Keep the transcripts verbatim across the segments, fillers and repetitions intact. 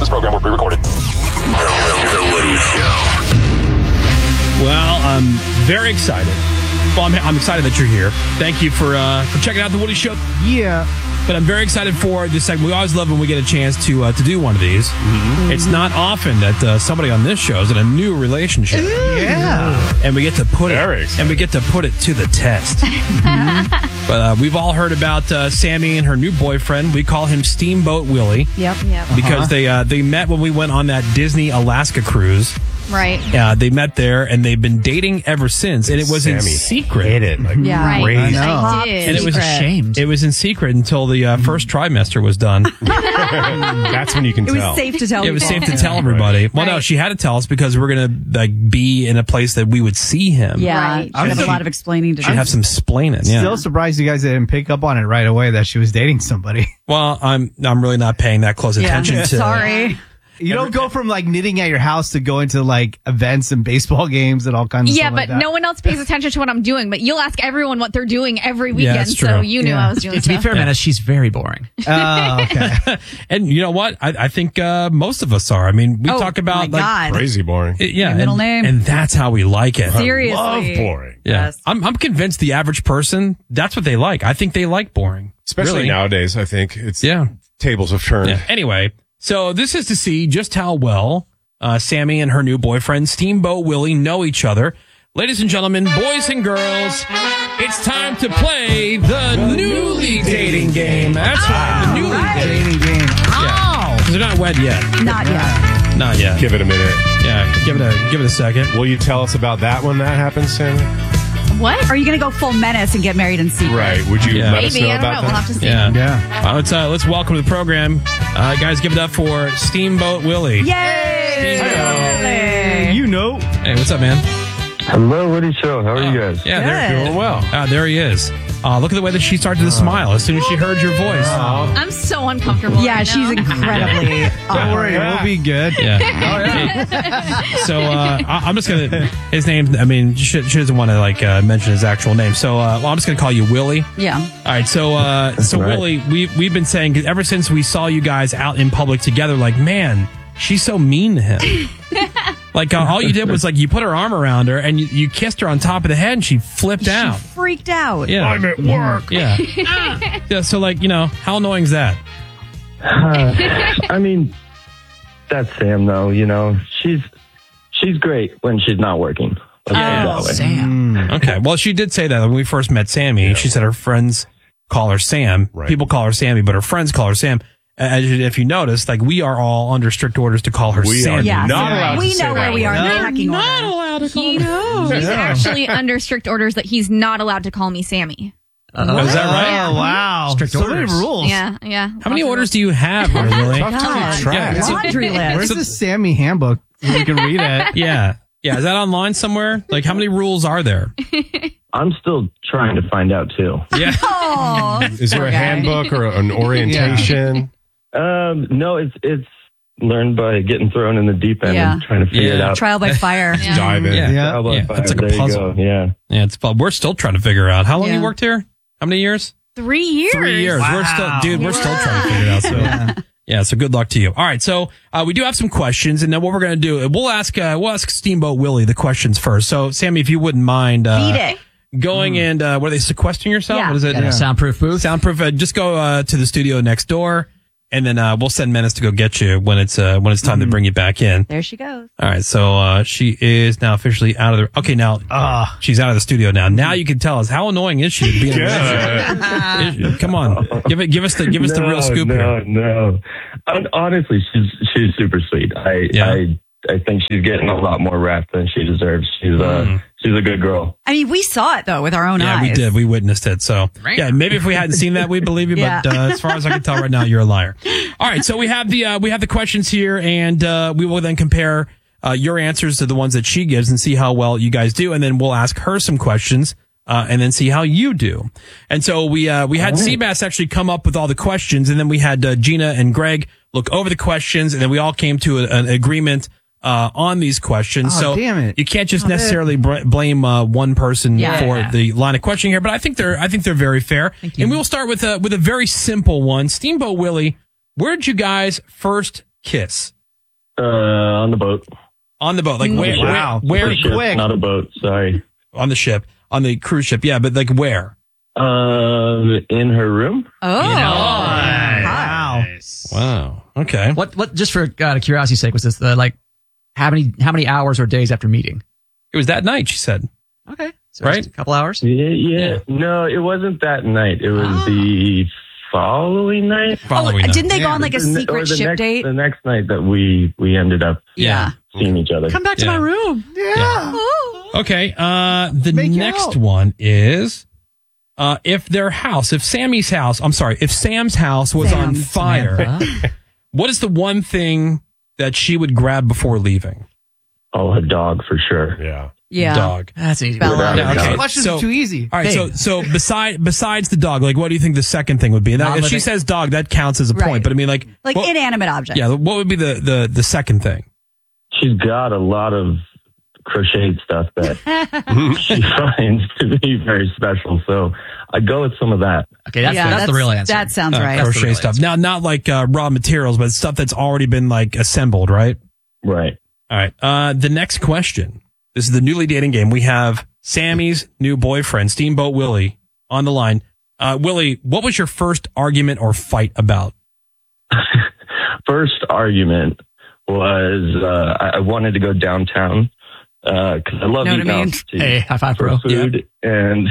this program were pre-recorded. The Woody Show. Well, I'm very excited. Well, I'm, I'm excited that you're here. Thank you for uh, for checking out the Woody Show. Yeah. But I'm very excited for this segment. We always love when we get a chance to uh, to do one of these. Mm-hmm. It's not often that uh, somebody on this show is in a new relationship. Yeah. And we get to put Very it exciting. and we get to put it to the test. Mm-hmm. But uh, we've all heard about uh, Sammy and her new boyfriend. We call him Steamboat Willie. Yep. Yep. Because Uh-huh. they uh, they met when we went on that Disney Alaska cruise. Right. Yeah, they met there and they've been dating ever since, and it was in Sammy secret. hit it like Yeah. Right. crazy. I did. And it was Shamed. It was in secret until the uh, first trimester was done. That's when you can It tell. was safe to tell It was people. safe to tell everybody. Well, no, Right. she had to tell us because we're gonna like be in a place that we would see him. Yeah, Right. I have a lot of explaining to do. She'd have some splaining. Yeah. Still surprised you guys didn't pick up on it right away that she was dating somebody. Well, I'm I'm really not paying that close Yeah. attention to. Sorry. You don't go from like knitting at your house to going to like events and baseball games and all kinds of Yeah, stuff but like that. no one else pays attention to what I'm doing. But you'll ask everyone what they're doing every Yeah, weekend, that's so true. you knew Yeah. I was doing To To be stuff. fair, Menace, she's very boring. Oh, okay. And you know what? I, I think uh, most of us are. I mean, we Oh, talk about my like God. Crazy boring. it- yeah, Your middle and, name? and that's how we like it. Seriously. Love boring. Yeah, Yes. I'm I'm convinced the average person that's what they like. I think they like boring, Especially Really. nowadays, I think. It's Yeah. tables have turned. Yeah. Anyway, so this is to see just how well uh, Sammy and her new boyfriend Steamboat Willie know each other. Ladies and gentlemen, boys and girls, it's time to play the newly dating game. That's right, the newly dating. Dating game. Yeah. 'Cause they're not wed yet. Not yet. Not yet. Give it a minute. Yeah, give it a give it a second. Will you tell us about that when that happens, Sammy? What? Are you going to go full menace and get married in secret? Right. Would you Yeah. let us Maybe. know I don't know. about We'll that? have to see. Yeah. Yeah. Uh, let's uh, let's welcome to the program, uh, guys. Give it up for Steamboat Willie. Yay! Steamboat. You know. Hey, what's up, man? Hello, Woody Show. How are you guys? Yeah, they're Good. doing well. Ah, there he is. Uh, look at the way that she started to smile as soon as she heard your voice. I'm so uncomfortable. Yeah, right she's now. incredibly Don't awkward. worry, we'll be good. Yeah. So uh, I- I'm just gonna his name. I mean, she, she doesn't want to like uh, mention his actual name. So uh, well, I'm just gonna call you Willie. Yeah. All right. So uh, so right. Willie, we we've been saying 'cause ever since we saw you guys out in public together, like man, she's so mean to him. Like uh, all you did was like you put her arm around her and you, you kissed her on top of the head and she flipped out. She freaked out. Yeah. I'm at work. Yeah. Yeah. So like you know how annoying is that? I mean, that's Sam, though. You know, she's she's great when she's not working. Let's Yeah. put it that way. Sam. Okay. Well, she did say that when we first met Sammy. She said her friends call her Sam. Right. People call her Sammy, but her friends call her Sam. As you- if you notice, like we are all under strict orders to call her We are Sammy. Yeah. Not so allowed we to say know where that we are in word. the pecking order. allowed to He knows. He's actually under strict orders that he's not allowed to call me Sammy. Oh, is that right? Oh, wow. Strict so orders. many rules. Yeah, yeah. How many Lots of orders do you have, here, Willie? Tough to God. keep track. Yeah. Laundry list. Where's the Sammy handbook so we can read it? Yeah. Yeah. Is that online somewhere? Like, how many rules are there? I'm still trying to find out too. Yeah. Oh, Is there poor a guy. handbook or an orientation? Um, no, it's it's learned by getting thrown in the deep end Yeah. and trying to figure it Yeah. out. Trial by fire. Yeah. Dive in. Yeah. Yeah. How about Yeah, fire? that's like a There you puzzle. go. Yeah. Yeah. It's fun. We're still trying to figure out how long Yeah. you worked here. How many years? Three years. Three years. We're still, Wow. dude. We're still trying to figure it out. So. Yeah. Yeah, so good luck to you. All right, so uh, we do have some questions, and then what we're going to do, we'll ask uh, we'll ask Steamboat Willie the questions first. So, Sammy, if you wouldn't mind uh, Beat it. going and uh, what are they sequestering yourself? Yeah. What is it? Got a soundproof booth. Soundproof. Uh, just go uh, to the studio next door, and then uh, we'll send Menace to go get you when it's uh, when it's time to bring you back in. There she goes. All right, so uh, she is now officially out of the. Okay, now Ah. she's out of the studio now. Now you can tell us how annoying is she to be in a Yeah. relationship? Come on, give it, give us the, give us the No, real scoop no, here. No, Hon- Honestly, she's she's super sweet. I Yeah. I I think she's getting a lot more rap than she deserves. She's uh Mm. she's a good girl. I mean, we saw it though with our own Yeah, eyes. we did. We witnessed it. So, yeah, maybe if we hadn't seen that, we'd believe you. Yeah. But uh, as far as I can tell right now, you're a liar. All right, so we have the uh, we have the questions here, and uh, we will then compare uh, your answers to the ones that she gives and see how well you guys do, and then we'll ask her some questions. Uh, and then see how you do. And so we uh, we had Seabass actually come up with all the questions, and then we had uh, Gina and Greg look over the questions, and then we all came to a, an agreement uh, on these questions. Oh, so damn it. you can't just necessarily br- blame uh, one person Yeah. for the line of questioning here, but I think they're I think they're very fair. And we will start with a with a very simple one. Steamboat Willie, where did you guys first kiss? Uh, on the boat. On the boat, like where? Wow. Where? Pretty where quick. Not a boat. Sorry. on the ship, on the cruise ship? Yeah, but like where? Um, in her room. Oh, Wow. Wow. Okay. What? What? Just for uh, curiosity's sake, was this the like how many how many hours or days after meeting? It was that night. She said. Okay, so Right? just a couple hours. Yeah, yeah. No, it wasn't that night. It was the following night. Following. oh, night. didn't they go Yeah. on like a The ne- or secret the ship next, date? The next night that we we ended up Yeah. seeing each other. Come back to Yeah. my room. Yeah. Okay. Uh, the Make next out. one is, uh, if their house, if Sammy's house, I'm sorry, if Sam's house was on Sam. fire, Samantha. what is the one thing that she would grab before leaving? Oh, a dog for sure. Yeah. Yeah. Dog. That's easy. Bella. Without a Yeah, okay. doubt. Questions So- are too easy. All right. So, Hey. so beside besides the dog, like, what do you think the second thing would be? And that, if she Non-living- says dog, that counts as a Right. point. But I mean, like, Like what, inanimate objects. yeah, what would be the the the second thing? She's got a lot of crocheted stuff that she finds to be very special. So I'd go with some of that. Okay, that's, Yeah, that's, the real answer. That sounds Uh, right. That's the crochet real stuff. answer. Now, not like uh, raw materials, but stuff that's already been like assembled, right? Right. All right. Uh, the next question. This is the newly dating game. We have Sammy's new boyfriend, Steamboat Willie, on the line. Uh, Willie, what was your first argument or fight about? First argument was uh, I I wanted to go downtown because I love Know what eating I mean? out to- Hey, high five, for bro. food, and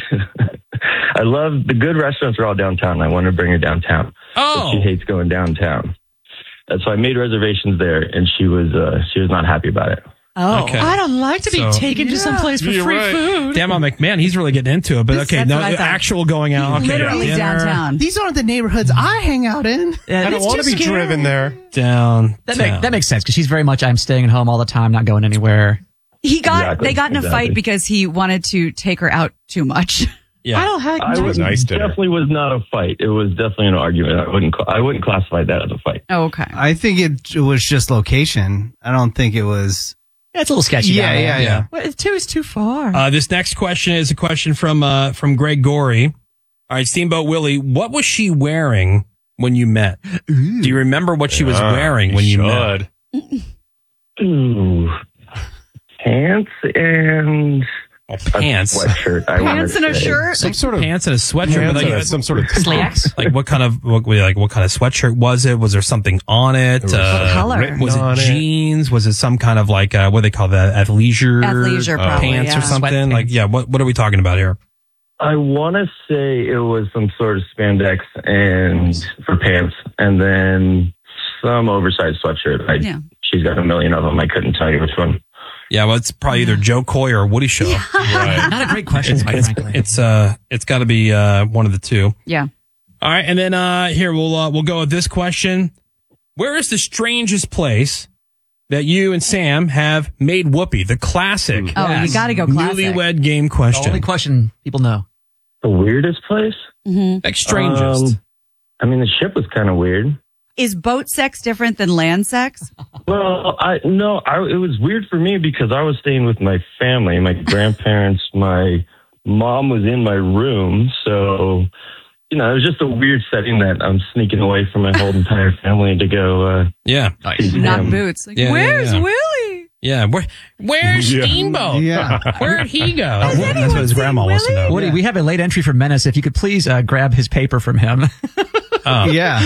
I love the good restaurants are all downtown. I want to bring her downtown. But Oh, she hates going downtown. And so I made reservations there, and she was uh, she was not happy about it. Oh. okay. don't like to be So- taken to some place for You're free right. food. Damn, I'm like, man, he's really getting into it. But okay, That's no, what I thought. actual going out. Okay, Literally dinner, downtown. These aren't the neighborhoods I hang out in. Yeah, I don't it's want to just be scary. driven there. Down. That, make, that makes sense because she's very much I'm staying at home all the time, not going anywhere. He got Exactly, they got in a exactly. fight because he wanted to take her out too much. Yeah. I don't have. I was would, nice dinner. definitely was not a fight. It was definitely an argument. I wouldn't cl- I wouldn't classify that as a fight. Oh, okay. I think it, it was just location. I don't think it was. Yeah, it's a little sketchy. Yeah, down there. yeah, yeah. Well, two is too far. Uh, this next question is a question from uh, from Greg Gorey. All right, Steamboat Willie, what was she wearing when you met? Do you remember what she was Ah, wearing when you met? should. Ooh, pants and Oh, a pants. sweatshirt. I wanna Pants and a say. shirt. Some sort of Pants and a sweatshirt. pants but like, and a- some sort of Slacks. like what kind of what, like what kind of sweatshirt was it? Was there something on it? There was Uh, color? written Was on it jeans? Was it some kind of like uh, what do they call that? Athleisure, Athleisure, probably, pants yeah. or something? Sweatpants. Like yeah, what what are we talking about here? I want to say it was some sort of spandex and for pants, and then some oversized sweatshirt. I, Yeah. She's got a million of them. I couldn't tell you which one. Yeah, well, it's probably either Joe Coy or Woody Show. right. Not a great question, quite It's frankly. it's uh it's got to be uh one of the two. Yeah. All right, and then uh here we'll uh, we'll go with this question: where is the strangest place that you and Sam have made whoopee? The classic Oh, Yes. you got to go classic. newlywed game the question. only question people know. The weirdest place? Like strangest. Um, I mean, the ship was kind of weird. Is boat sex different than land sex? Well, I no, I, it was weird for me because I was staying with my family, my grandparents, my mom was in my room, so you know it was just a weird setting that I'm sneaking away from my whole entire family to go. Uh, yeah, see Not them. boots. Like, Yeah, yeah, where's yeah. Willie? yeah. Where where's Yeah. Steamboat? Yeah. Where'd he go? That's what his grandma wants to know. Woody, we have a late entry for Menace. If you could please uh, grab his paper from him. Oh. Yeah.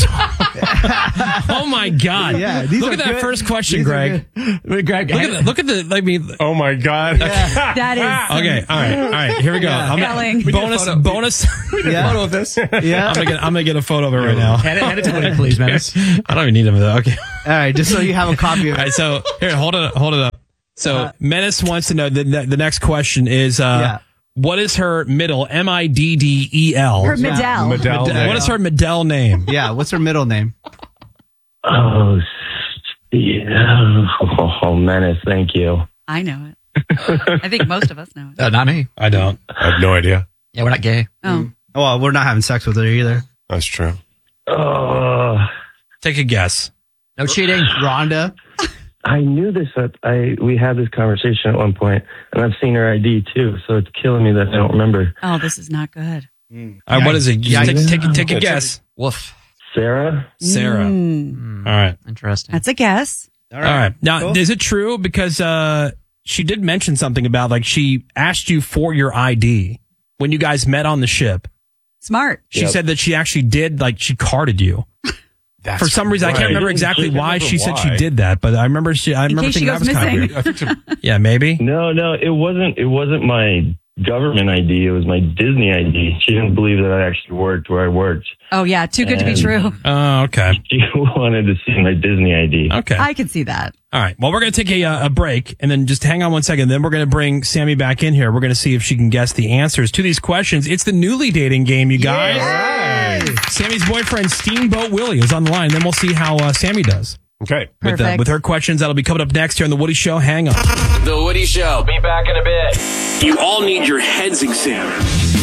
Oh my God! Yeah, these Look are at that good. first question, These are Greg. Greg, Look at the, look at the. I mean, Oh my God. That is okay, all right, all right. Here we go. I'm Spelling. gonna, bonus, photo. bonus. Yeah. photo of this. Yeah. I'm gonna get. I'm gonna get a photo of it right now. Hand it, hand it to Woody, please, Menace. I don't even need them though. Okay. All right. Just so you have a copy of All it. right. So here, hold it. Hold it up. So Uh, Menace wants to know the the, the next question is uh, Yeah. what is her middle M I D D E L? her Medell. Medell. What is her Medell name? Yeah. What's her middle name? Oh, yeah. Oh, menace. Thank you. I know it. I think most of us know it. Uh, not me. I don't. I have no idea. Yeah, we're not gay. Oh. Oh, well, we're not having sex with her either. That's true. Oh, Take a guess. No cheating. Rhonda. I knew this. That I we had this conversation at one point, and I've seen her I D too. So it's killing me that I don't remember. Oh, this is not good. All right. What is it? Just take, Yikes. take, take a guess. Woof. Sarah. Sarah. Mm. All right. Interesting. That's a guess. All All right. Now, Cool. is it true? Because uh, she did mention something about like she asked you for your I D when you guys met on the ship. Smart. She Yep. said that she actually did, like she carded you. That's For some reason, I can't right. remember exactly I can't why remember she said she why. did that, but I remember she. I remember case she thinking that goes was kind of missing. weird. I think so. Yeah, maybe. No, no, it wasn't. It wasn't my government I D. It was my Disney I D. She didn't believe that I actually worked where I worked. Oh, yeah. Too good to be And- true. Oh, okay. She wanted to see my Disney I D. Okay. I can see that. All right. Well, we're going to take a, uh, a break and then just hang on one second. Then we're going to bring Sammy back in here. We're going to see if she can guess the answers to these questions. It's the newly dating game, you guys. Sammy's boyfriend, Steamboat Willie, is on the line. Then we'll see how uh, Sammy does. Okay. With, uh, Perfect. with her questions, that'll be coming up next here on The Woody Show. Hang on. The Woody Show. Be back in a bit. You all need your heads examined.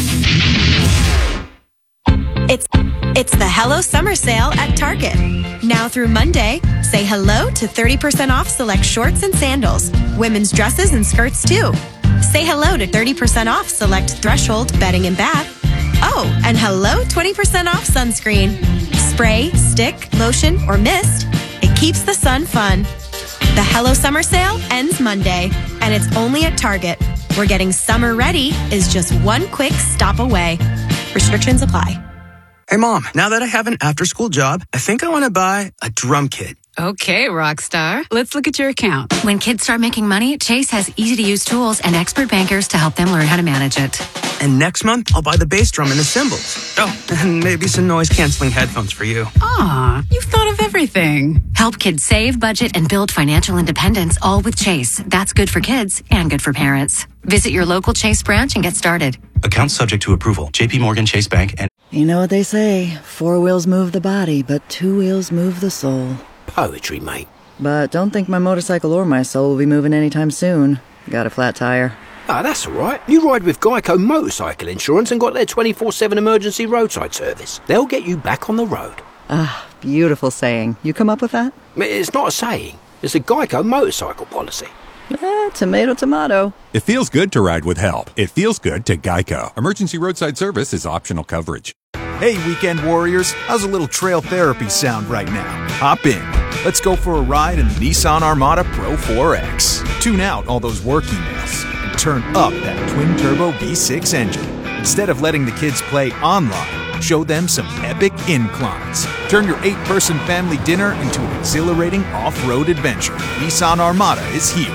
It's it's the Hello Summer Sale at Target. Now through Monday, say hello to thirty percent off select shorts and sandals, women's dresses and skirts too. Say hello to thirty percent off select Threshold bedding and bath. Oh, and hello twenty percent off sunscreen. Spray, stick, lotion, or mist. It keeps the sun fun. The Hello Summer Sale ends Monday, and it's only at Target, where getting summer ready is just one quick stop away. Restrictions apply. Hey, Mom, now that I have an after-school job, I think I want to buy a drum kit. Okay, rock star. Let's look at your account. When kids start making money, Chase has easy-to-use tools and expert bankers to help them learn how to manage it. And next month, I'll buy the bass drum and the cymbals. Oh, and maybe some noise-canceling headphones for you. Aw, you've thought of everything. Help kids save, budget, and build financial independence, all with Chase. That's good for kids and good for parents. Visit your local Chase branch and get started. Account subject to approval. J P Morgan Chase Bank and... You know what they say, four wheels move the body, but two wheels move the soul. Poetry, mate. But don't think my motorcycle or my soul will be moving anytime soon. Got a flat tire. Ah, that's all right. You ride with Geico Motorcycle Insurance and got their twenty-four seven emergency roadside service. They'll get you back on the road. Ah, beautiful saying. You come up with that? It's not a saying. It's a Geico motorcycle policy. Eh, tomato, tomato. It feels good to ride with help. It feels good to Geico. Emergency roadside service is optional coverage. Hey, weekend warriors, how's a little trail therapy sound right now? Hop in. Let's go for a ride in the Nissan Armada Pro four X. Tune out all those work emails and turn up that twin-turbo V six engine. Instead of letting the kids play online, show them some epic inclines. Turn your eight-person family dinner into an exhilarating off-road adventure. Nissan Armada is here.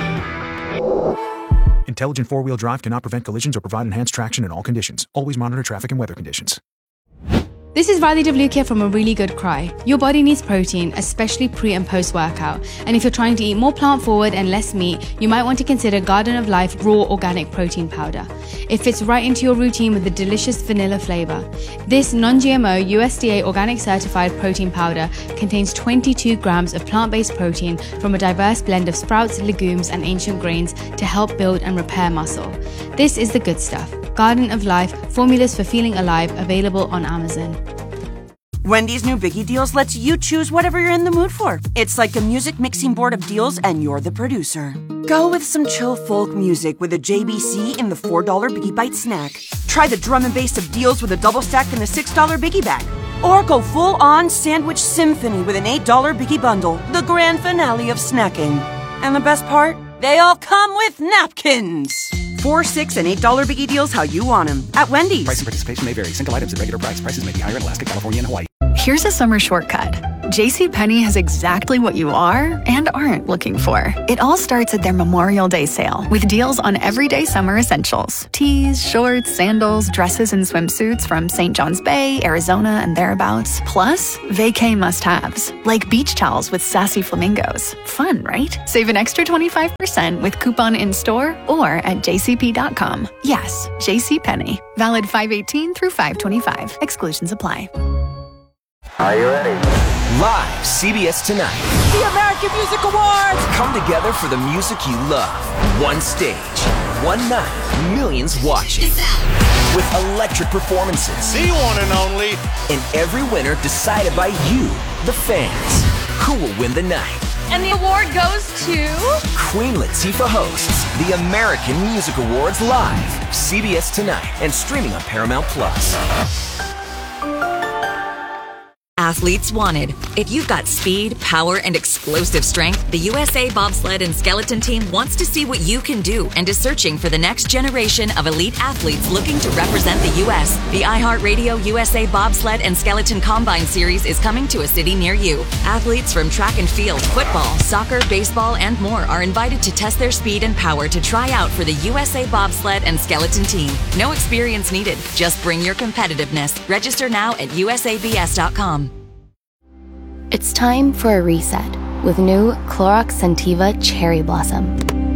Intelligent four-wheel drive cannot prevent collisions or provide enhanced traction in all conditions. Always monitor traffic and weather conditions. This is Riley Devlukia from A Really Good Cry. Your body needs protein, especially pre and post workout. And if you're trying to eat more plant forward and less meat, you might want to consider Garden of Life Raw Organic Protein Powder. It fits right into your routine with a delicious vanilla flavor. This non-G M O U S D A organic certified protein powder contains twenty-two grams of plant-based protein from a diverse blend of sprouts, legumes, and ancient grains to help build and repair muscle. This is the good stuff. Garden of Life, formulas for feeling alive, available on Amazon. Wendy's new Biggie Deals lets you choose whatever you're in the mood for. It's like a music mixing board of deals, and you're the producer. Go with some chill folk music with a J B C in the four dollar Biggie Bite snack. Try the drum and bass of deals with a double stack in the six dollar Biggie Bag. Or go full-on sandwich symphony with an eight dollar Biggie Bundle, the grand finale of snacking. And the best part? They all come with napkins. Four, six, and eight dollar Biggie Deals how you want them at Wendy's. Price and participation may vary. Single items at regular price. Prices may be higher in Alaska, California, and Hawaii. Here's a summer shortcut. JCPenney has exactly what you are and aren't looking for. It all starts at their Memorial Day sale with deals on everyday summer essentials. Tees, shorts, sandals, dresses, and swimsuits from Saint John's Bay, Arizona, and thereabouts. Plus, vacay must-haves, like beach towels with sassy flamingos. Fun, right? Save an extra twenty-five percent with coupon in-store or at j c p dot com. Yes, JCPenney. Valid five eighteen through five twenty-five. Exclusions apply. Are you ready? Live C B S Tonight. The American Music Awards! Come together for the music you love. One stage, one night, millions watching. With electric performances. The one and only. And every winner decided by you, the fans. Who will win the night? And the award goes to... Queen Latifah hosts the American Music Awards live. C B S Tonight and streaming on Paramount Plus. athletes wanted. If you've got speed, power, and explosive strength, the U S A Bobsled and Skeleton Team wants to see what you can do and is searching for the next generation of elite athletes looking to represent the U S. The iHeartRadio U S A Bobsled and Skeleton Combine Series is coming to a city near you. Athletes from track and field, football, soccer, baseball, and more are invited to test their speed and power to try out for the U S A Bobsled and Skeleton Team. No experience needed. Just bring your competitiveness. Register now at U S A B S dot com. It's time for a reset with new Clorox Scentiva Cherry Blossom.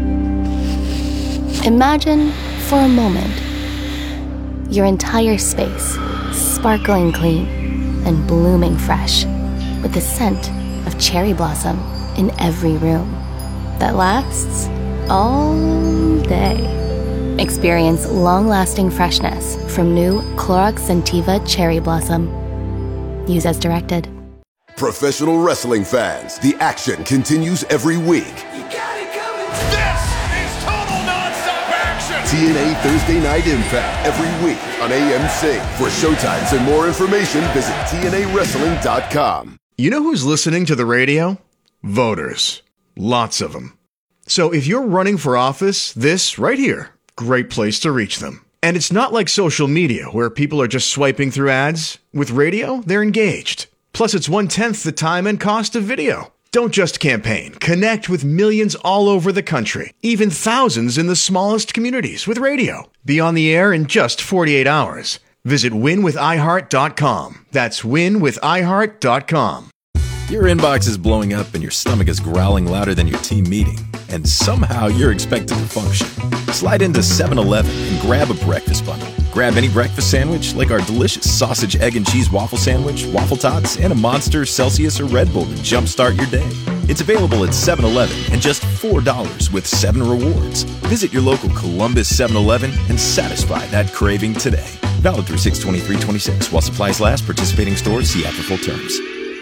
Imagine, for a moment, your entire space sparkling clean and blooming fresh with the scent of cherry blossom in every room that lasts all day. Experience long-lasting freshness from new Clorox Scentiva Cherry Blossom. Use as directed. Professional wrestling fans, the action continues every week. This is total nonstop action! T N A Thursday Night Impact every week on A M C. For showtimes and more information, visit T N A wrestling dot com. You know who's listening to the radio? Voters. Lots of them. So if you're running for office, this right here, great place to reach them. And it's not like social media where people are just swiping through ads. With radio, they're engaged. Plus, it's one-tenth the time and cost of video. Don't just campaign. Connect with millions all over the country, even thousands in the smallest communities with radio. Be on the air in just forty-eight hours. Visit win with i heart dot com. That's win with i heart dot com. Your inbox is blowing up and your stomach is growling louder than your team meeting, and somehow you're expected to function. Slide into seven eleven and grab a breakfast bundle. Grab any breakfast sandwich like our delicious sausage, egg, and cheese waffle sandwich, waffle tots, and a Monster, Celsius, or Red Bull to jumpstart your day. It's available at seven eleven and just four dollars with seven rewards. Visit your local Columbus seven eleven and satisfy that craving today. Valid through six twenty-three twenty-six while supplies last. Participating stores, see app for full terms.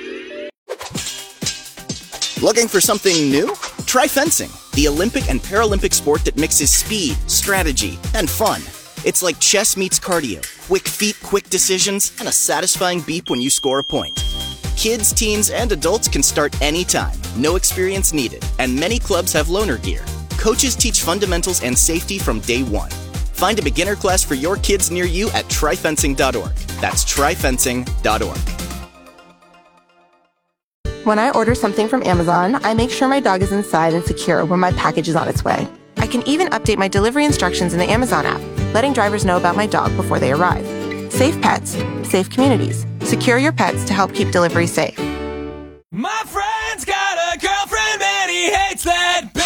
Looking for something new? Try fencing, the Olympic and Paralympic sport that mixes speed, strategy, and fun. It's like chess meets cardio, quick feet, quick decisions, and a satisfying beep when you score a point. Kids, teens, and adults can start anytime, no experience needed, and many clubs have loaner gear. Coaches teach fundamentals and safety from day one. Find a beginner class for your kids near you at try fencing dot org. That's try fencing dot org. When I order something from Amazon, I make sure my dog is inside and secure when my package is on its way. I can even update my delivery instructions in the Amazon app, letting drivers know about my dog before they arrive. Safe pets, safe communities. Secure your pets to help keep delivery safe. My friend!